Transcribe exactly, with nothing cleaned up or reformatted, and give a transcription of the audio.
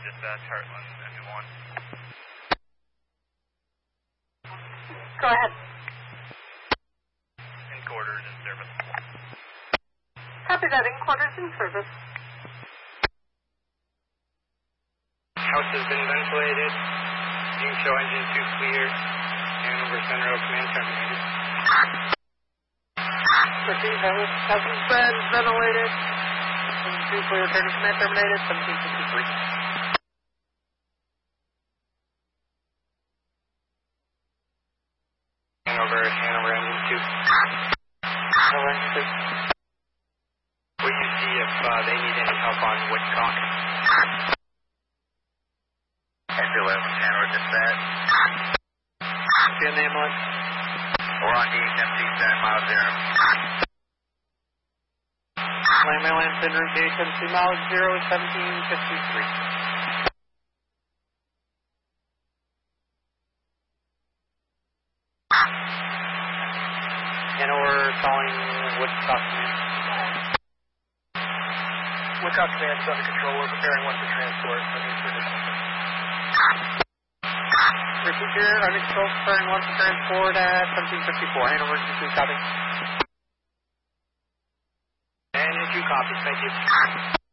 dispatch, Heartland, engine one. Go ahead. In quarters, in service. Copy that, in quarters, in service. House has been ventilated. You can show engine two clear. And over center of command terminated. Proceed, house has been ventilated. Engine two clear, return to command terminated, seventeen fifty-three. Hanover, Hanover, engine two. Hanover, engine two. Will you see if uh, they need any help on Woodcock? Ambulance, Hanover, dispatch. See on the ambulance. We're on D H M C, seven miles zero. Land ambulance en route D H M C miles zero, seventeen fifty-three. Hanover calling Woodcock command. Woodcock command is under control. We're preparing one for transport. So need for additional. Repeat here, under control, preparing one for transport at seventeen fifty-four. Hanover, two copy. And you copy, thank you.